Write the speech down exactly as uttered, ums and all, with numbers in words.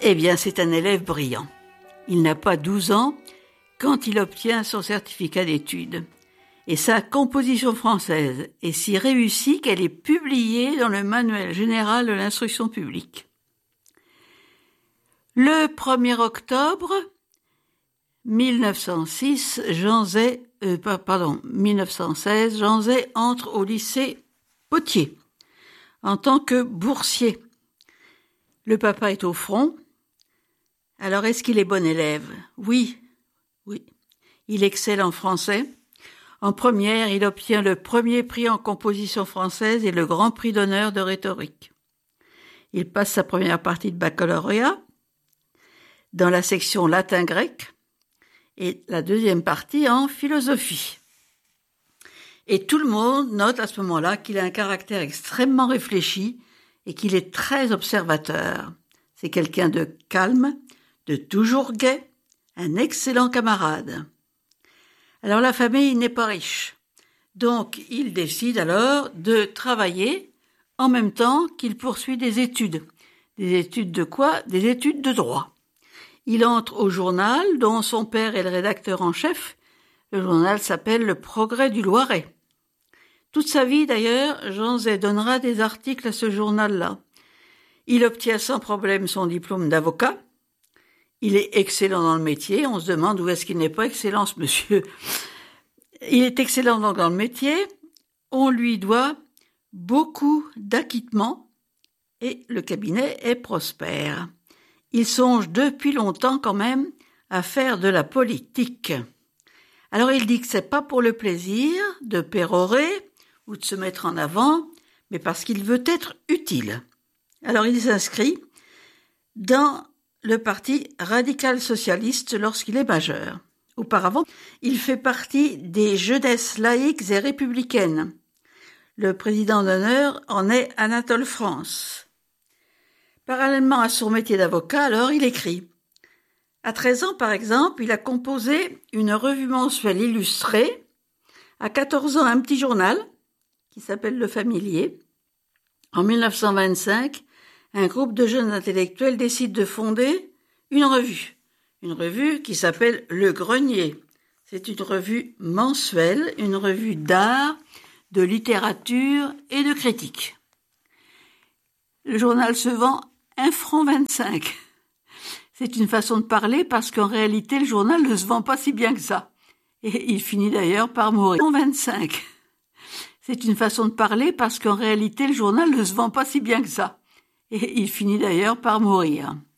Eh bien, c'est un élève brillant. Il n'a pas douze ans quand il obtient son certificat d'études. Et sa composition française est si réussie qu'elle est publiée dans le Manuel général de l'instruction publique. Le premier octobre mille neuf cent six, Jean Zay, euh, pardon, mille neuf cent seize, Jean Zay entre au lycée Potier en tant que boursier. Le papa est au front. Alors, est-ce qu'il est bon élève? Oui, oui. Il excelle en français. En première, il obtient le premier prix en composition française et le grand prix d'honneur de rhétorique. Il passe sa première partie de baccalauréat dans la section latin-grec et la deuxième partie en philosophie. Et tout le monde note à ce moment-là qu'il a un caractère extrêmement réfléchi et qu'il est très observateur. C'est quelqu'un de calme, de toujours gai, un excellent camarade. Alors la famille n'est pas riche, donc il décide alors de travailler en même temps qu'il poursuit des études. Des études de quoi? Des études de droit. Il entre au journal dont son père est le rédacteur en chef. Le journal s'appelle Le Progrès du Loiret. Toute sa vie d'ailleurs, Jean Zay donnera des articles à ce journal-là. Il obtient sans problème son diplôme d'avocat. Il est excellent dans le métier. On se demande où est-ce qu'il n'est pas excellent, ce monsieur. Il est excellent donc dans le métier. On lui doit beaucoup d'acquittements et le cabinet est prospère. Il songe depuis longtemps quand même à faire de la politique. Alors il dit que c'est pas pour le plaisir de pérorer ou de se mettre en avant, mais parce qu'il veut être utile. Alors il s'inscrit dans le parti radical-socialiste lorsqu'il est majeur. Auparavant, il fait partie des Jeunesses laïques et républicaines. Le président d'honneur en est Anatole France. Parallèlement à son métier d'avocat, alors, il écrit. À treize ans, par exemple, il a composé une revue mensuelle illustrée. À quatorze ans, un petit journal qui s'appelle Le Familier. En mille neuf cent vingt-cinq, un groupe de jeunes intellectuels décide de fonder une revue. Une revue qui s'appelle Le Grenier. C'est une revue mensuelle, une revue d'art, de littérature et de critique. Le journal se vend un franc vingt-cinq. C'est une façon de parler parce qu'en réalité, le journal ne se vend pas si bien que ça. Et il finit d'ailleurs par mourir. vingt-cinq. C'est une façon de parler parce qu'en réalité, le journal ne se vend pas si bien que ça. Et il finit d'ailleurs par mourir.